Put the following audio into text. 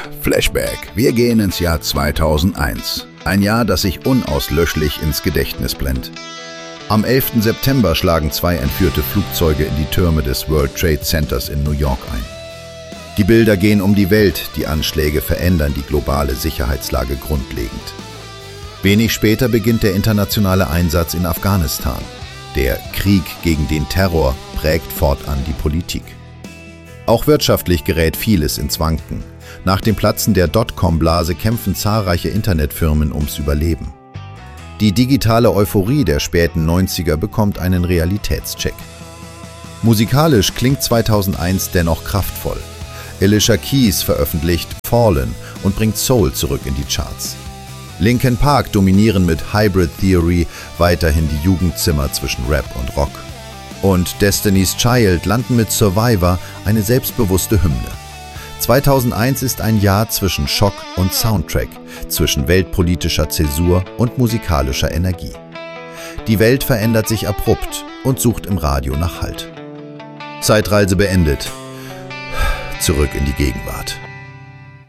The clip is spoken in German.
Flashback. Wir gehen ins Jahr 2001. Ein Jahr, das sich unauslöschlich ins Gedächtnis brennt. Am 11. September schlagen 2 entführte Flugzeuge in die Türme des World Trade Centers in New York ein. Die Bilder gehen um die Welt, die Anschläge verändern die globale Sicherheitslage grundlegend. Wenig später beginnt der internationale Einsatz in Afghanistan. Der Krieg gegen den Terror prägt fortan die Politik. Auch wirtschaftlich gerät vieles ins Wanken. Nach dem Platzen der Dotcom-Blase kämpfen zahlreiche Internetfirmen ums Überleben. Die digitale Euphorie der späten 90er bekommt einen Realitätscheck. Musikalisch klingt 2001 dennoch kraftvoll. Alicia Keys veröffentlicht Fallen und bringt Soul zurück in die Charts. Linkin Park dominieren mit Hybrid Theory weiterhin die Jugendzimmer zwischen Rap und Rock. Und Destiny's Child landen mit Survivor eine selbstbewusste Hymne. 2001 ist ein Jahr zwischen Schock und Soundtrack, zwischen weltpolitischer Zäsur und musikalischer Energie. Die Welt verändert sich abrupt und sucht im Radio nach Halt. Zeitreise beendet. Zurück in die Gegenwart.